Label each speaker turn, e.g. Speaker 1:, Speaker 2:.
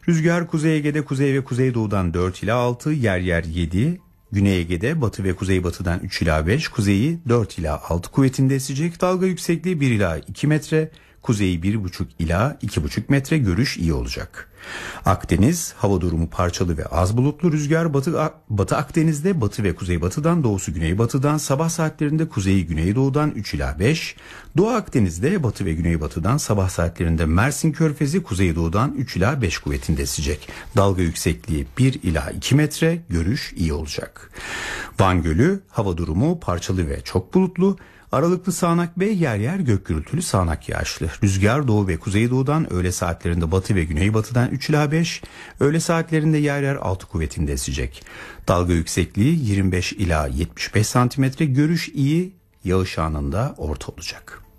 Speaker 1: Rüzgar Kuzey Ege'de kuzey ve kuzeydoğudan 4 ila 6, yer yer 7. Güney Ege'de batı ve kuzeybatıdan 3 ila 5, kuzeyi 4 ila 6 kuvvetinde esecek. Dalga yüksekliği 1 ila 2 metre, kuzeyi 1,5 ila 2,5 metre, görüş iyi olacak. Akdeniz hava durumu parçalı ve az bulutlu. Rüzgar Batı Akdeniz'de batı ve kuzeybatıdan, doğusu güneybatıdan, sabah saatlerinde kuzeyi güneydoğudan 3 ila 5. Doğu Akdeniz'de batı ve güneybatıdan, sabah saatlerinde Mersin Körfezi kuzeydoğudan 3 ila 5 kuvvetinde esecek. Dalga yüksekliği 1 ila 2 metre, görüş iyi olacak. Van Gölü hava durumu parçalı ve çok bulutlu. Aralıklı sağanak ve yer yer gök gürültülü sağanak yağışlı. Rüzgar doğu ve kuzeydoğudan, öğle saatlerinde batı ve güneybatıdan 3 ila 5, öğle saatlerinde yer yer 6 kuvvetinde esecek. Dalga yüksekliği 25 ila 75 santimetre, görüş iyi, yağış anında orta olacak.